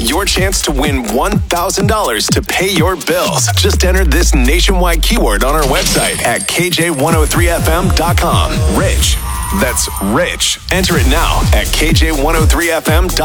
your chance to win $1,000 to pay your bills. Just enter this nationwide keyword on our website at KJ103FM.com. Rich. That's Rich. Enter it now at KJ103FM.com.